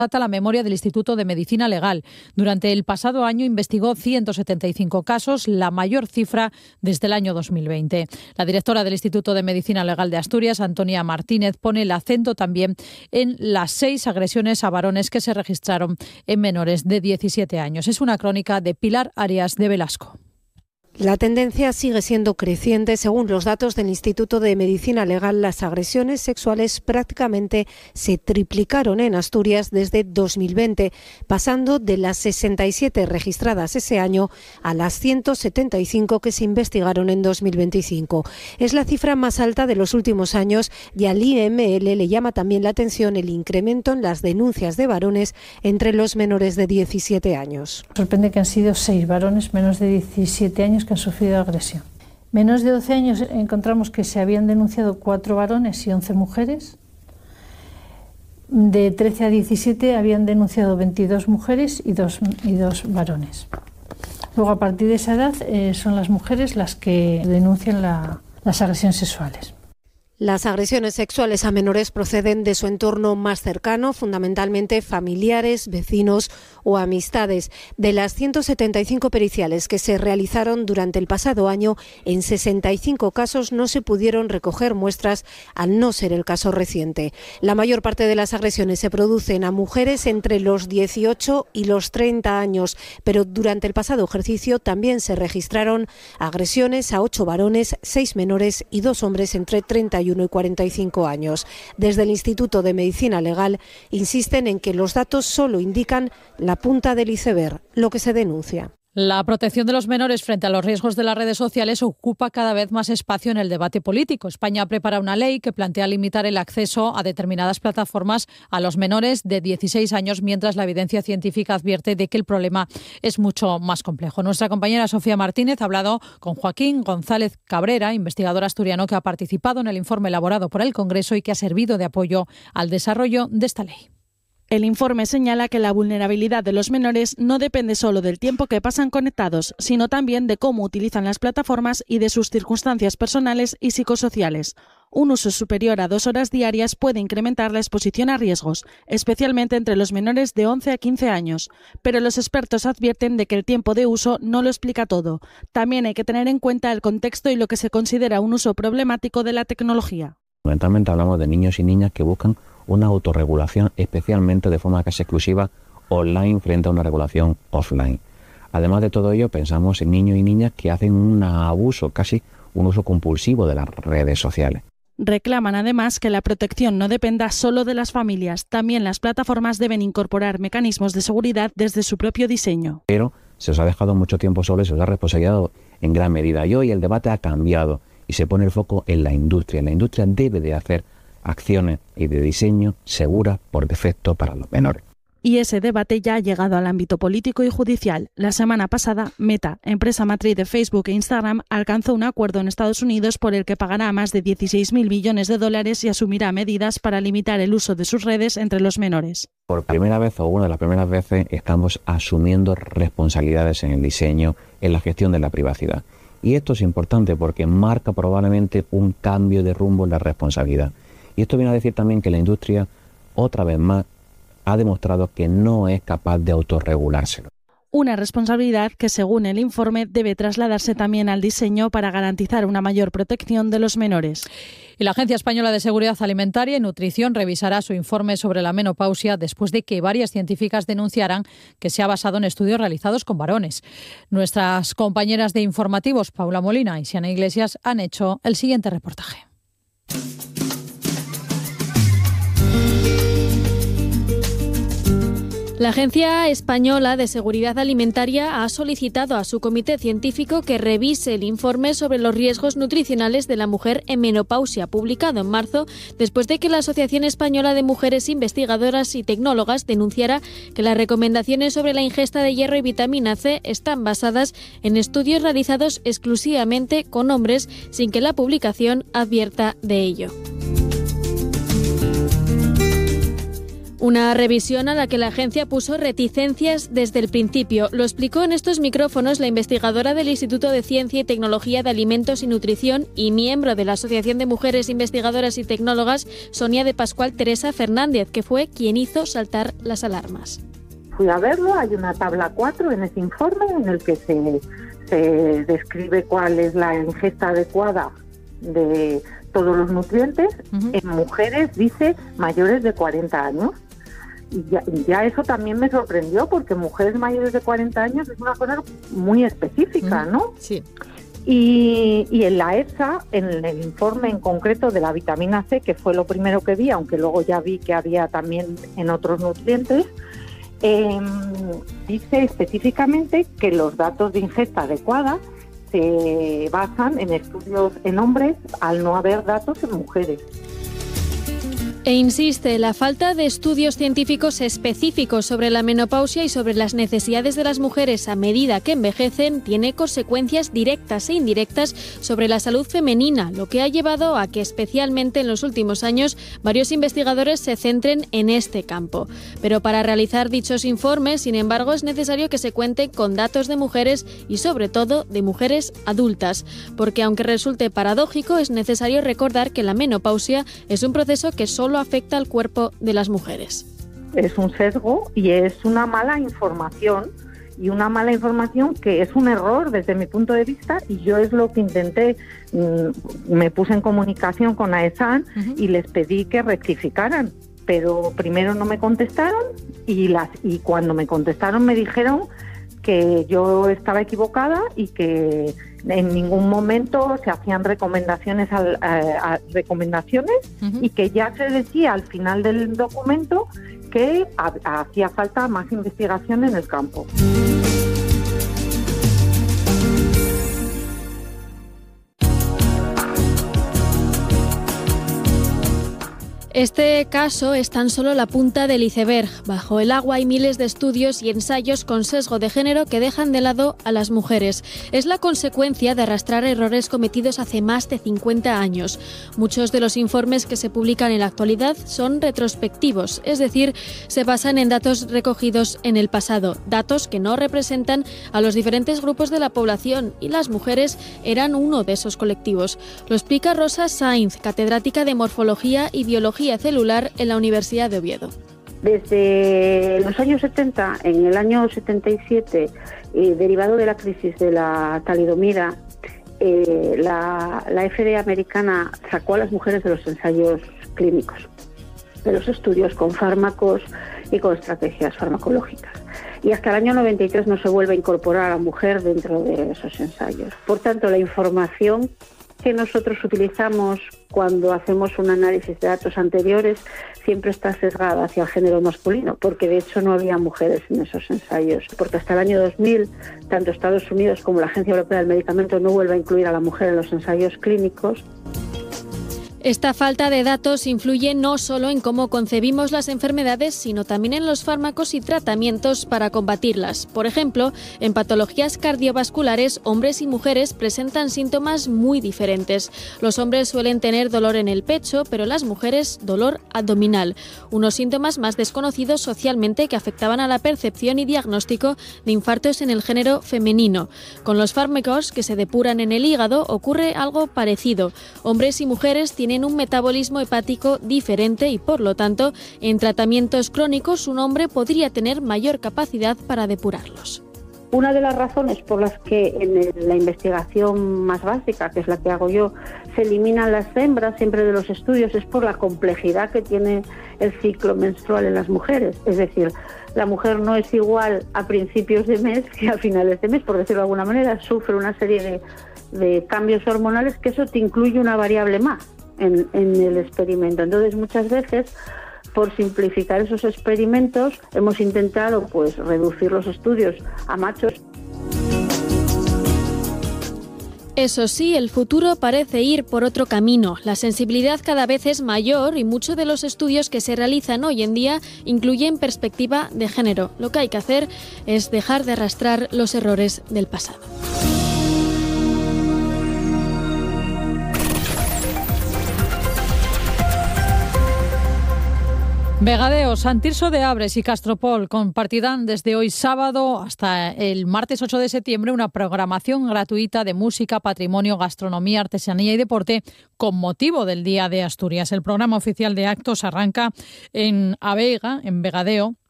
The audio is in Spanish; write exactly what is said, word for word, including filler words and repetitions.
Data la memoria del Instituto de Medicina Legal. Durante el pasado año investigó ciento setenta y cinco casos, la mayor cifra desde el año dos mil veinte. La directora del Instituto de Medicina Legal de Asturias, Antonia Martínez, pone el acento también en las seis agresiones a varones que se registraron en menores de diecisiete años. Es una crónica de Pilar Arias de Velasco. La tendencia sigue siendo creciente. Según los datos del Instituto de Medicina Legal, las agresiones sexuales prácticamente se triplicaron en Asturias desde dos mil veinte, pasando de las sesenta y siete registradas ese año a las ciento setenta y cinco que se investigaron en dos mil veinticinco. Es la cifra más alta de los últimos años y al I M L le llama también la atención el incremento en las denuncias de varones entre los menores de diecisiete años. Sorprende que han sido seis varones menos de diecisiete años que han sufrido agresión. Menos de doce años encontramos que se habían denunciado cuatro varones y once mujeres. De trece a diecisiete habían denunciado veintidós mujeres y dos, y dos varones. Luego, a partir de esa edad, eh, son las mujeres las que denuncian la, las agresiones sexuales. Las agresiones sexuales a menores proceden de su entorno más cercano, fundamentalmente familiares, vecinos o amistades. De las ciento setenta y cinco periciales que se realizaron durante el pasado año, en sesenta y cinco casos no se pudieron recoger muestras, al no ser el caso reciente. La mayor parte de las agresiones se producen a mujeres entre los dieciocho y los treinta años, pero durante el pasado ejercicio también se registraron agresiones a ocho varones, seis menores y dos hombres entre treinta y uno y cuarenta y cinco años. Desde el Instituto de Medicina Legal insisten en que los datos solo indican la punta del iceberg, lo que se denuncia. La protección de los menores frente a los riesgos de las redes sociales ocupa cada vez más espacio en el debate político. España prepara una ley que plantea limitar el acceso a determinadas plataformas a los menores de dieciséis años, mientras la evidencia científica advierte de que el problema es mucho más complejo. Nuestra compañera Sofía Martínez ha hablado con Joaquín González Cabrera, investigador asturiano que ha participado en el informe elaborado por el Congreso y que ha servido de apoyo al desarrollo de esta ley. El informe señala que la vulnerabilidad de los menores no depende solo del tiempo que pasan conectados, sino también de cómo utilizan las plataformas y de sus circunstancias personales y psicosociales. Un uso superior a dos horas diarias puede incrementar la exposición a riesgos, especialmente entre los menores de once a quince años. Pero los expertos advierten de que el tiempo de uso no lo explica todo. También hay que tener en cuenta el contexto y lo que se considera un uso problemático de la tecnología. Fundamentalmente hablamos de niños y niñas que buscan una autorregulación, especialmente de forma casi exclusiva online frente a una regulación offline. Además de todo ello, pensamos en niños y niñas que hacen un abuso, casi un uso compulsivo de las redes sociales. Reclaman además que la protección no dependa solo de las familias, también las plataformas deben incorporar mecanismos de seguridad desde su propio diseño. Pero se os ha dejado mucho tiempo solo y se os ha responsabilizado en gran medida. Y hoy el debate ha cambiado y se pone el foco en la industria. La industria debe de hacer acciones y de diseño seguras por defecto para los menores. Y ese debate ya ha llegado al ámbito político y judicial. La semana pasada, Meta, empresa matriz de Facebook e Instagram, alcanzó un acuerdo en Estados Unidos por el que pagará más de dieciséis mil millones de dólares y asumirá medidas para limitar el uso de sus redes entre los menores. Por primera vez o una de las primeras veces estamos asumiendo responsabilidades en el diseño, en la gestión de la privacidad. Y esto es importante porque marca probablemente un cambio de rumbo en la responsabilidad. Y esto viene a decir también que la industria, otra vez más, ha demostrado que no es capaz de autorregulárselo. Una responsabilidad que, según el informe, debe trasladarse también al diseño para garantizar una mayor protección de los menores. Y la Agencia Española de Seguridad Alimentaria y Nutrición revisará su informe sobre la menopausia después de que varias científicas denunciaran que se ha basado en estudios realizados con varones. Nuestras compañeras de informativos, Paula Molina y Siana Iglesias, han hecho el siguiente reportaje. La Agencia Española de Seguridad Alimentaria ha solicitado a su comité científico que revise el informe sobre los riesgos nutricionales de la mujer en menopausia, publicado en marzo, después de que la Asociación Española de Mujeres Investigadoras y Tecnólogas denunciara que las recomendaciones sobre la ingesta de hierro y vitamina C están basadas en estudios realizados exclusivamente con hombres, sin que la publicación advierta de ello. Una revisión a la que la agencia puso reticencias desde el principio. Lo explicó en estos micrófonos la investigadora del Instituto de Ciencia y Tecnología de Alimentos y Nutrición y miembro de la Asociación de Mujeres Investigadoras y Tecnólogas, Sonia de Pascual Teresa Fernández, que fue quien hizo saltar las alarmas. Fui a verlo, hay una tabla cuatro en ese informe en el que se, se describe cuál es la ingesta adecuada de todos los nutrientes. Uh-huh. En mujeres dice mayores de cuarenta años. Y ya, ya eso también me sorprendió, porque mujeres mayores de cuarenta años es una cosa muy específica, uh-huh. ¿no? Sí. Y, y en la EFSA, en el informe en concreto de la vitamina C, que fue lo primero que vi, aunque luego ya vi que había también en otros nutrientes, eh, dice específicamente que los datos de ingesta adecuada se basan en estudios en hombres al no haber datos en mujeres. E insiste, la falta de estudios científicos específicos sobre la menopausia y sobre las necesidades de las mujeres a medida que envejecen tiene consecuencias directas e indirectas sobre la salud femenina, lo que ha llevado a que especialmente en los últimos años varios investigadores se centren en este campo. Pero para realizar dichos informes, sin embargo, es necesario que se cuente con datos de mujeres y sobre todo de mujeres adultas, porque aunque resulte paradójico, es necesario recordar que la menopausia es un proceso que solo afecta al cuerpo de las mujeres. Es un sesgo y es una mala información, y una mala información que es un error desde mi punto de vista, y yo es lo que intenté, me puse en comunicación con AESAN uh-huh. y les pedí que rectificaran, pero primero no me contestaron y, las, y cuando me contestaron me dijeron que yo estaba equivocada y que en ningún momento se hacían recomendaciones al, a, a recomendaciones uh-huh. y que ya se decía al final del documento que ha, hacía falta más investigación en el campo. Este caso es tan solo la punta del iceberg. Bajo el agua hay miles de estudios y ensayos con sesgo de género que dejan de lado a las mujeres. Es la consecuencia de arrastrar errores cometidos hace más de cincuenta años. Muchos de los informes que se publican en la actualidad son retrospectivos, es decir, se basan en datos recogidos en el pasado, datos que no representan a los diferentes grupos de la población, y las mujeres eran uno de esos colectivos. Lo explica Rosa Sainz, catedrática de Morfología y Biología celular en la Universidad de Oviedo. Desde los años setenta, en el año setenta y siete, eh, derivado de la crisis de la talidomida, eh, la, la F D A americana sacó a las mujeres de los ensayos clínicos, de los estudios con fármacos y con estrategias farmacológicas. Y hasta el año noventa y tres no se vuelve a incorporar a la mujer dentro de esos ensayos. Por tanto, la información que nosotros utilizamos cuando hacemos un análisis de datos anteriores siempre está sesgada hacia el género masculino, porque de hecho no había mujeres en esos ensayos, porque hasta el año dos mil tanto Estados Unidos como la Agencia Europea del Medicamento no vuelve a incluir a la mujer en los ensayos clínicos. Esta falta de datos influye no solo en cómo concebimos las enfermedades, sino también en los fármacos y tratamientos para combatirlas. Por ejemplo, en patologías cardiovasculares, hombres y mujeres presentan síntomas muy diferentes. Los hombres suelen tener dolor en el pecho, pero las mujeres dolor abdominal, unos síntomas más desconocidos socialmente que afectaban a la percepción y diagnóstico de infartos en el género femenino. Con los fármacos que se depuran en el hígado ocurre algo parecido. Hombres y mujeres tienen tienen un metabolismo hepático diferente y, por lo tanto, en tratamientos crónicos un hombre podría tener mayor capacidad para depurarlos. Una de las razones por las que en la investigación más básica, que es la que hago yo, se eliminan las hembras siempre de los estudios es por la complejidad que tiene el ciclo menstrual en las mujeres. Es decir, la mujer no es igual a principios de mes que a finales de mes, por decirlo de alguna manera, sufre una serie de, de cambios hormonales que eso te incluye una variable más en, en el experimento. Entonces, muchas veces, por simplificar esos experimentos, hemos intentado pues reducir los estudios a machos. Eso sí, el futuro parece ir por otro camino. La sensibilidad cada vez es mayor y muchos de los estudios que se realizan hoy en día incluyen perspectiva de género. Lo que hay que hacer es dejar de arrastrar los errores del pasado. Vegadeo, Sant Tirso de Abres y Castropol compartirán desde hoy sábado hasta el martes ocho de septiembre una programación gratuita de música, patrimonio, gastronomía, artesanía y deporte con motivo del Día de Asturias. El programa oficial de actos arranca en Aveiga, en Vegadeo,